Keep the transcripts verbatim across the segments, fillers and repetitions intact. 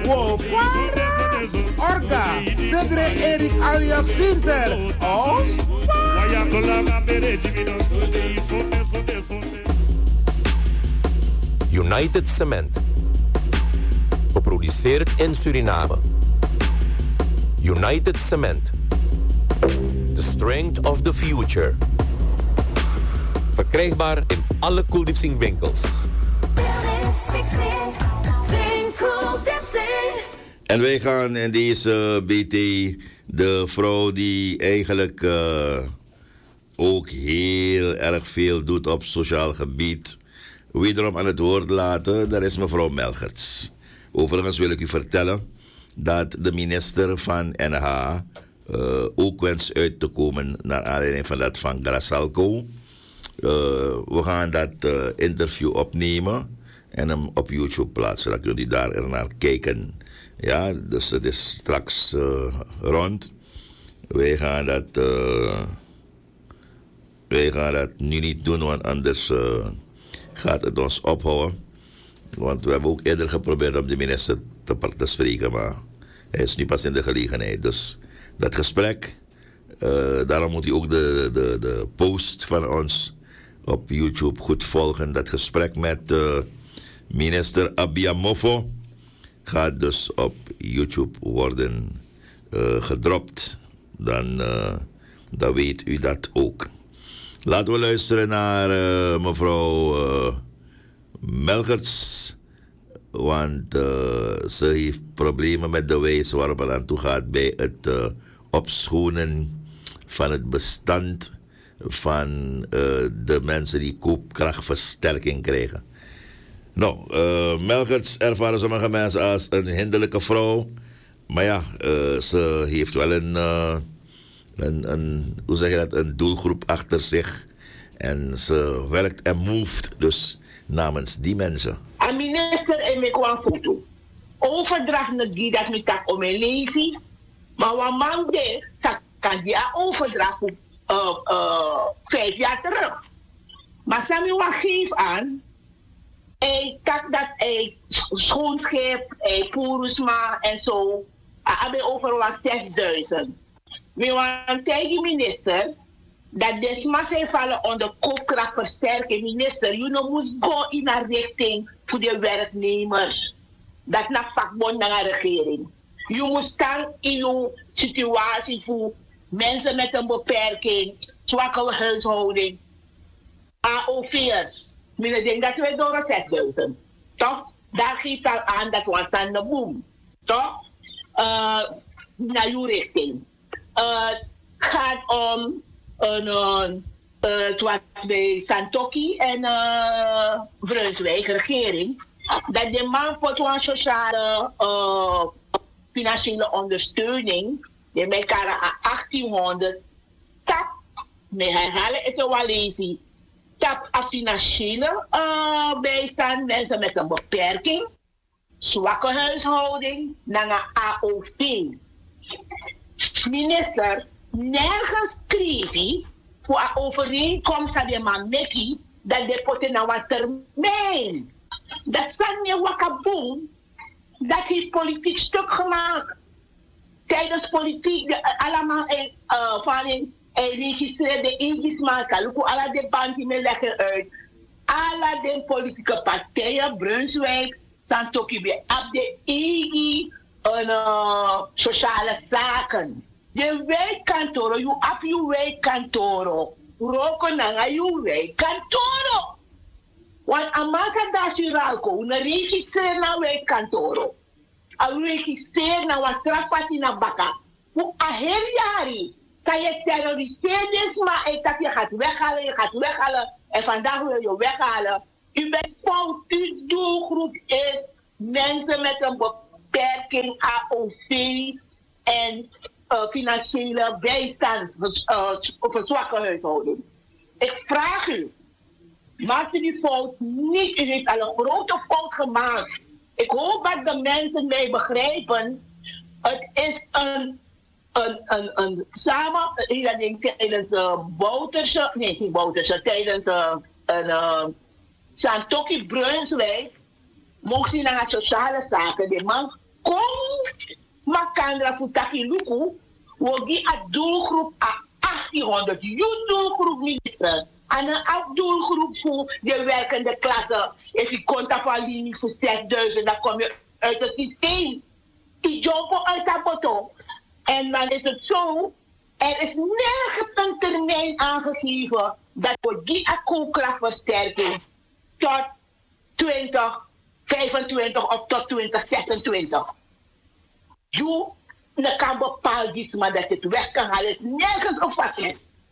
Wofara. Orga. Cedre Erik alias Winter. Ons. United Cement. Geproduceerd in Suriname. United Cement. The strength of the future. Verkrijgbaar in alle Cooldiepsing winkels. En wij gaan in deze B T de vrouw die eigenlijk uh, ook heel erg veel doet op sociaal gebied wederom aan het woord laten. Dat is mevrouw Melgerts. Overigens wil ik u vertellen dat de minister van N H uh, ook wenst uit te komen naar aanleiding van dat van Grasalco. Uh, we gaan dat uh, interview opnemen en hem op YouTube plaatsen. Dan kunt u daar naar kijken. Ja, dus het is straks uh, rond. Wij gaan dat, uh, wij gaan dat nu niet doen, want anders uh, gaat het ons ophouden. Want we hebben ook eerder geprobeerd om de minister te, te spreken, maar hij is nu pas in de gelegenheid. Dus dat gesprek, uh, daarom moet u ook de, de, de post van ons op YouTube goed volgen. Dat gesprek met uh, minister Abiamofo gaat dus op YouTube worden uh, gedropt. Dan, uh, dan weet u dat ook. Laten we luisteren naar uh, mevrouw uh, Melgerts. Want uh, ze heeft problemen met de wijze waarop het aan toe gaat bij het uh, opschonen van het bestand van uh, de mensen die koopkrachtversterking krijgen. Nou, uh, Melgerts ervaren sommige mensen als een hinderlijke vrouw. Maar ja, uh, ze heeft wel een, uh, een, een, hoe zeg je dat, een doelgroep achter zich. En ze werkt en moved dus namens die mensen. A minister en ik kwam foto. Overdracht naar die dat ik tak om mijn leven. Maar wat man deed, kan die overdracht op uh, uh, vijf jaar terug. Maar Samuel geeft aan. Hij tak dat hij schoonschip, hij poerusma en zo. Hij had over wat zesduizend. We waren tegen de minister dat deze massa vallen onder koopkrachtversterking. Minister, you know, moest go in een richting voor de werknemers. Dat naar vakbond naar de regering. Je moest staan in uw situatie voor mensen met een beperking, zwakke huishouding, A O V'ers. Ik denk dat we door zesduizend. Toch? Daar geeft al aan dat we aan de boom. Toch? Uh, naar uw richting. Uh, het gaat om een, uh, uh, wat bij Santoki en uh, Brunswijk, regering, dat de man voor een sociale uh, financiële ondersteuning, die met elkaar aan achttienhonderd, tap, met herhalen het wel lezen, tap aan financiële uh, bijstand, mensen met een beperking, zwakke huishouding, naar een A O V. Minister, nergens schreef hij voor een overeenkomst aan de man Mekki dat de poten naar wat termijn. Dat zijn niet wakaboom, dat heeft politiek stuk gemaakt. Tijdens politiek, de, allemaal uh, van hij registreerde ingismaken, loop alle de banden mee leggen uit. Alle de politieke partijen, Brunswijk, Santoki bij Abde Igi, en uh, sociale zaken. De wijkkantoren, je op je wijkkantoren, roken naar je wijkkantoren. Want amaka da shiralko, una registreren naar wijkkantoren. A registreren naar wat trapati na baka. Voor een heel jaar kan je terroriseerders, maar ik dat je gaat weghalen, je gaat weghalen. En vandaag wil je weghalen. U bent fout, uw doelgroep is mensen met een beperking, A O V en uh, financiële bijstand uh, voor zwakke huishouding. Ik vraag u, maakt u die fout niet, u heeft al een grote fout gemaakt. Ik hoop dat de mensen mij begrijpen. Het is een, een, een, een samen, tijdens de Bouterse, nee niet Bouterse, tijdens uh, een uh, Santoki Brunswijk, mocht hij naar sociale zaken, die man kon Makandra Futaki Luku, wogi a doelgroep a achttienhonderd. Je doelgroep minister. En een doelgroep voor de werkende klasse. Als je komt op een linie voor zesduizend, dan kom je uit het systeem. Die jobben uit dat botto. En dan is het zo, er is nergens een termijn aangegeven dat we die koopkrachtversterking tot twintig vijfentwintig of tot twintig zesentwintig. Je kan bepaald iets, maar dat het weg kan halen. is nergens op vast.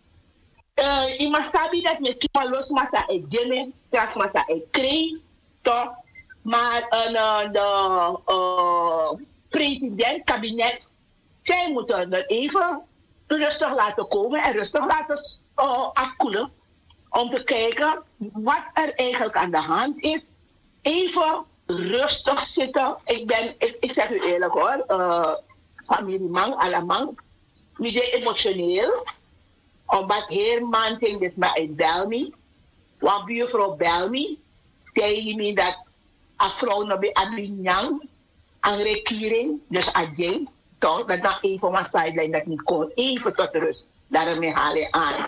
Uh, iemand sabi dat met kima los masa e jeme, tras masa e kree, toch? Maar uh, de uh, president, kabinet, zij moeten het even rustig laten komen en rustig laten uh, afkoelen. Om te kijken wat er eigenlijk aan de hand is. Even rustig zitten. Ik ben, ik, ik zeg u eerlijk hoor, uh, familie man, alamang, niet emotioneel. Omdat heer man ting dus maar uit Belmi. Want buurvrouw Belmi, tegen me dat een vrouw nog bij Abinyang, aan regering, dus Adjeng, toch, dat nog even van sideline dat niet kon, even tot rust. Daarmee haal je aan.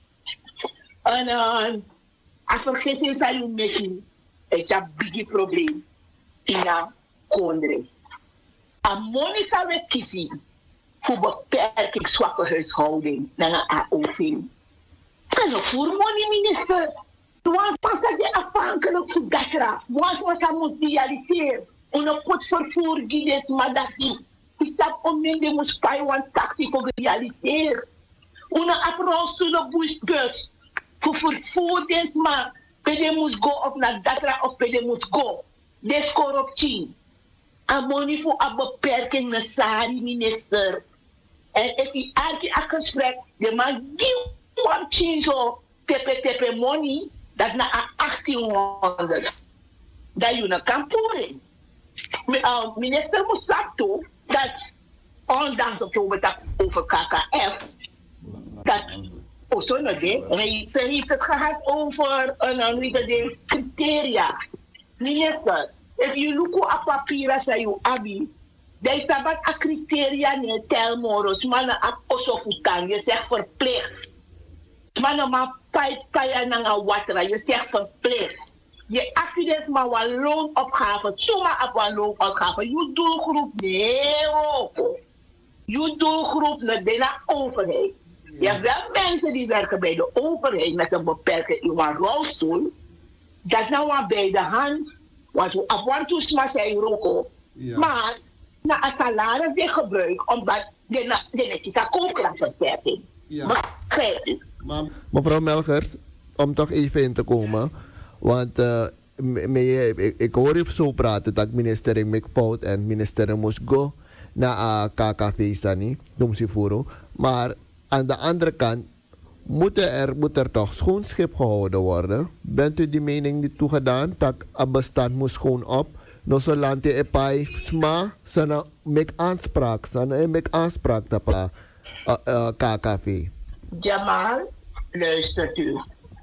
En uh, als vergissing zal je misschien, het is een big probleem in de kondre. En Monica werd kiezen voor beperking zwakke huishouding naar een A O V. Kan je voor money minister? Want was dat afhankelijk van Gatra? Want was dat moest realiseren? Een goed vervoer gids, maar dat is. Ik stap om de moest paien want taxi voor realiseren. Een afrolstoel bus voor vervoer, maar pede moest go of naar Gatra of pede moest go. Des corruptie. En money voor een beperking naar Sari minister. En als je eigenlijk een gesprek, de man die wat zo tepe tepe money, dat naar achttienhonderd. Dat je naar kan voeren. Uh, minister moest zeggen toe, dat ondanks dat we het over K K F, dat Osso nog deed, ze heeft het gehad over een criteria. Minister, als je look op papier als je abi, dan is dat een criteria niet telmoros, maar een Osso voetang, je zegt verplicht. Maar een man pijp pijp naar water, je zegt verplicht. Je accident maar wat loonopgave, zomaar op een loonopgave. Je doelgroep nee ook. Je doelgroep naar de overheid. Je hebt wel mensen die werken bij de overheid met een beperking in een rolstoel. Dat is nou aan bij de hand. Want we af en toe maar zijn roko. Maar na een salaris die gebruik omdat de netjes een koopkrachtversterking. Begrijp je? Mevrouw Melgers, om toch even in te komen. Want uh, me, me, ik, ik hoor je zo praten dat minister Mikpout en minister moest go naar uh, K K V-stani, Domsifuro. Maar aan de andere kant moet er, moet er toch schoon schip gehouden worden. Bent u die mening niet toegedaan dat een bestand moet schoon op? No zo land je epai sma, sana mek aanspraak, sana mek aanspraak op uh, uh, K K V. Jamal, luistert u.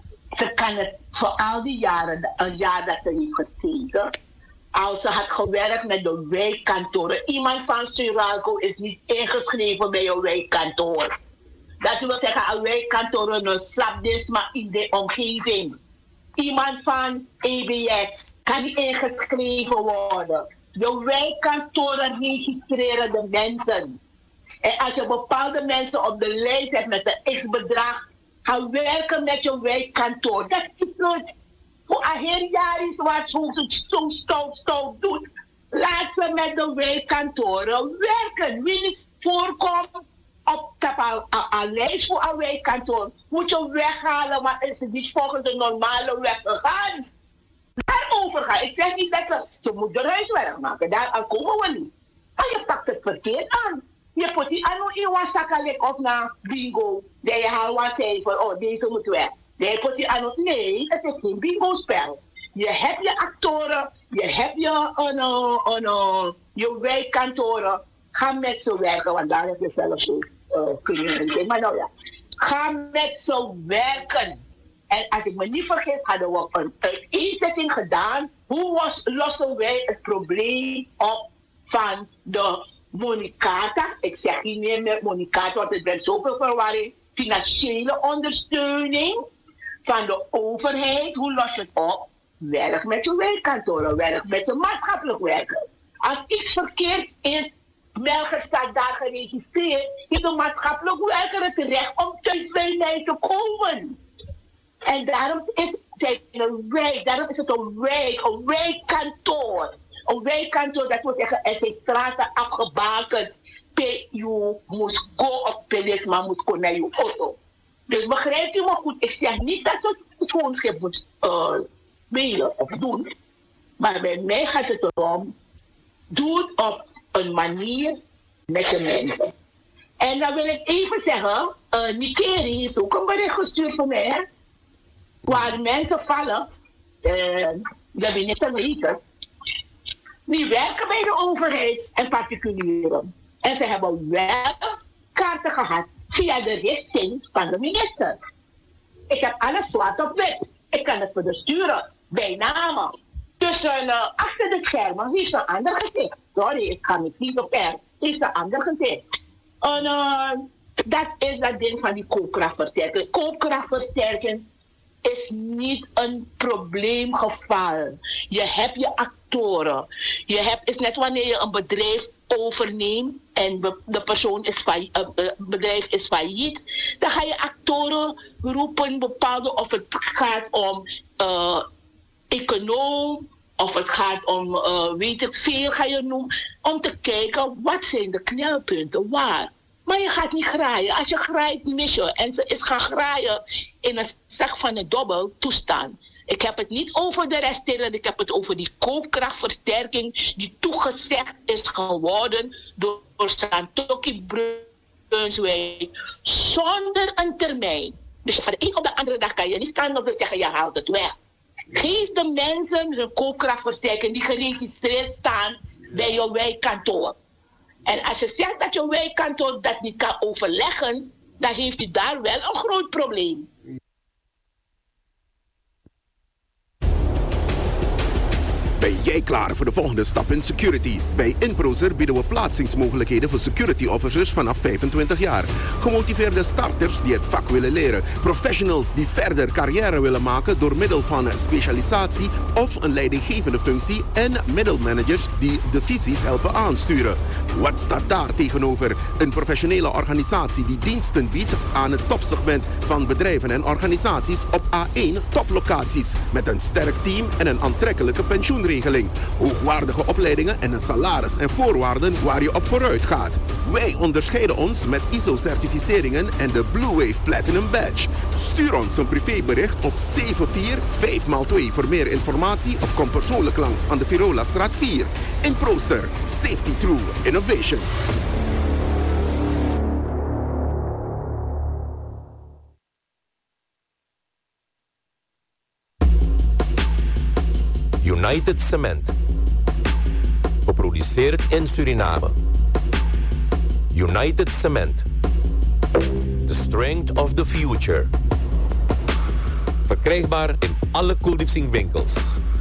Ze kan het voor al die jaren, een jaar dat ze heeft gezeten, als ze had gewerkt met de wijkkantoren. Iemand van Suralco is niet ingeschreven bij een wijkkantoor. Dat wil zeggen, een wijkkantoor een slapdienst, maar in de omgeving. Iemand van E B S kan niet ingeschreven worden. De wijkkantoren registreren de mensen. En als je bepaalde mensen op de lijst hebt met een x-bedrag, gaan werken met je wijkkantoor. Dat is het. Voor een heel jaar is wat ze zo stout, stout doet. Laat ze met de wijkkantoren werken. Wie niet voorkomt op een lijst voor een wijkkantoor, moet je weghalen, want is het niet volgens de normale weg gegaan. Daarover gaan. Ik zeg niet dat ze, ze moet er huiswerk maken. Daar komen we niet. Maar je pakt het verkeerd aan. Je put die aan in wasakalik of na bingo. Dat je haalt wat cijfer. Oh, deze moet weg. Je put die aan. Nee, het is geen bingo-spel. Je hebt je actoren. Je hebt je, uh, uh, uh, je wijkkantoren. Ga met ze werken, want daar heb je zelf ook uh, kunnen. Maar nou ja. Ga met ze werken. En als ik me niet vergis, hadden we een uiteenzetting gedaan. Hoe was, lossen wij het probleem op van de Monicata, ik zeg niet meer met Monicata, want het werd zoveel verwarring. Financiële ondersteuning van de overheid. Hoe los je het op? Werk met je wijkkantoren, werk met je maatschappelijk werker. Als iets verkeerd is, Melger staat daar geregistreerd, heeft de maatschappelijk werker het recht om thuis bij mij te komen. En daarom is, zijn een wijk, daarom is het een wijk, een wijkkantoor. Een wijkkantoor, dat wil zeggen, er zijn straten afgebakend. Je moest go of policeman moest go naar je auto. Dus begrijpt u me goed? Ik zeg niet dat het schoonschip moet uh, spelen of doen. Maar bij mij gaat het erom, doe het op een manier met de mensen. En dan wil ik even zeggen, uh, Nikeri heeft ook een bericht gestuurd voor mij. Hè? Waar mensen vallen, uh, de minister weet het, die werken bij de overheid en particulieren. En ze hebben wel kaarten gehad via de richting van de minister. Ik heb alles zwart op wit. Ik kan het voor de sturen, bij namen. Dus uh, achter de schermen heeft ze een ander gezicht. Sorry, ik ga misschien zo ver. Heeft ze een ander gezicht. En uh, dat is dat ding van die koopkrachtversterking. Koopkrachtversterking is niet een probleemgeval. Je hebt je actoren. Je hebt, is net wanneer je een bedrijf overneemt en be, de persoon is failliet, uh, het bedrijf is failliet, dan ga je actoren roepen, bepaalde of het gaat om uh, econoom, of het gaat om, uh, weet ik veel, ga je noemen, om te kijken wat zijn de knelpunten, waar. Maar je gaat niet graaien. Als je graait, mis je. En ze is gaan graaien in een zak van een dobbel toestaan. Ik heb het niet over de resteren, ik heb het over die koopkrachtversterking die toegezegd is geworden door Santoki Brunswijk zonder een termijn. Dus van de een op de andere dag kan je niet staan op te zeggen, je haalt het weg. Geef de mensen hun koopkrachtversterking die geregistreerd staan bij je wijkkantoor. En als je zegt dat je wijkkantoor dat niet kan overleggen, dan heeft u daar wel een groot probleem. Ben jij klaar voor de volgende stap in security? Bij InProzer bieden we plaatsingsmogelijkheden voor security officers vanaf vijfentwintig jaar. Gemotiveerde starters die het vak willen leren. Professionals die verder carrière willen maken door middel van specialisatie of een leidinggevende functie. En middelmanagers die de visies helpen aansturen. Wat staat daar tegenover? Een professionele organisatie die diensten biedt aan het topsegment van bedrijven en organisaties op A één toplocaties. Met een sterk team en een aantrekkelijke pensioenregeling. Hoogwaardige opleidingen en een salaris en voorwaarden waar je op vooruit gaat. Wij onderscheiden ons met I S O-certificeringen en de Blue Wave Platinum Badge. Stuur ons een privébericht op zeven vier vijf maal twee voor meer informatie of kom persoonlijk langs aan de Virola straat vier. InProzer, Safety Through Innovation. United Cement. Geproduceerd in Suriname. United Cement. The strength of the future. Verkrijgbaar in alle Cool winkels.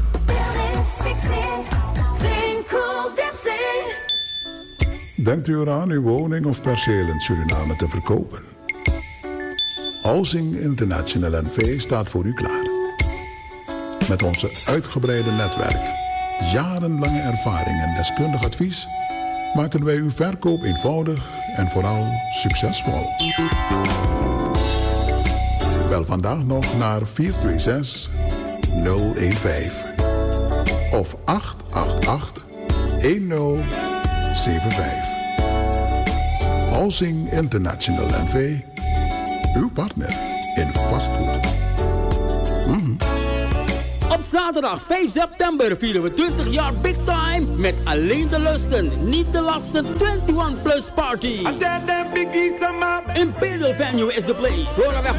Denkt u eraan uw woning of perceel in Suriname te verkopen? Housing International N V staat voor u klaar. Met onze uitgebreide netwerk, jarenlange ervaring en deskundig advies maken wij uw verkoop eenvoudig en vooral succesvol. Bel vandaag nog naar vier twee zes nul een vijf of acht acht acht een nul zeven vijf. Housing International N V, uw partner in vastgoed. Mm-hmm. Op zaterdag vijf september vieren we twintig jaar Big Time met alleen de lusten, niet de lasten eenentwintig plus party. Imperial Venue is the place. Doorweg